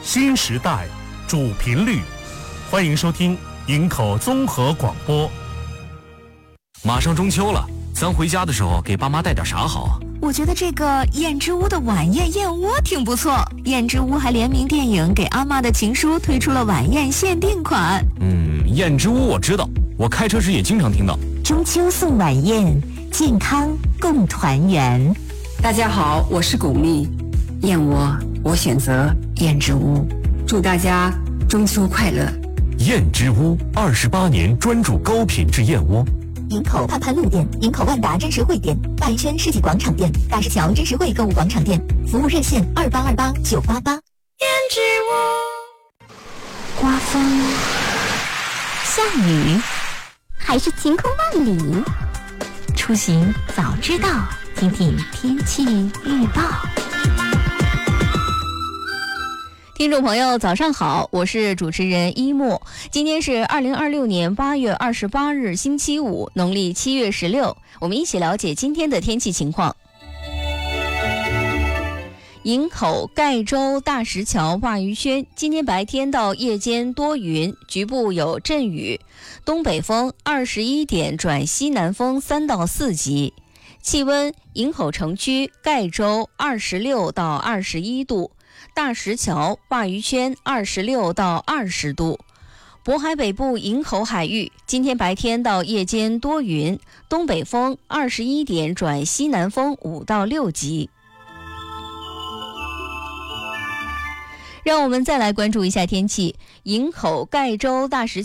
新时代主频率，欢迎收听营口综合广播。 马上中秋了，咱回家的时候给爸妈带点啥好啊？ 我觉得这个燕之屋的晚宴燕窝挺不错。燕之屋还联名电影《给阿妈的情书》推出了晚宴限定款。 燕之屋我知道，我开车时也经常听到。 中秋送晚宴，健康共团圆。 大家好，我是巩俐，燕窝我选择燕之屋，祝大家中秋快乐。 燕之屋28年专注高品质燕窝。 营口潘潘路店、营口万达真实汇店、大一轩世纪广场店、大石桥真实汇购物广场店，服务热线2828-988。 燕之屋。 刮风、下雨，还是晴空万里？出行早知道，听听天气预报。 听众朋友早上好，我是主持人一木。今天是2026年8月28日星期五，农历7月16，我们一起了解今天的天气情况。营口、盖州、大石桥、鲅鱼轩今天白天到夜间多云，局部有阵雨，东北风21点转西南风3到4级。气温：营口城区、盖州26到21度，大石桥、鲅鱼轩26到20度。渤海北部营口海域今天白天到夜间多云，东北风21点转西南风5到6级。让我们再来关注一下天气。营口、盖州、大石